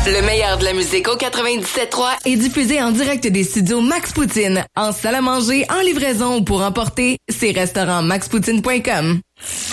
Le meilleur de la musique au 97.3 est diffusé en direct des studios Max Poutine, en salle à manger, en livraison ou pour emporter, c'est restaurant maxpoutine.com.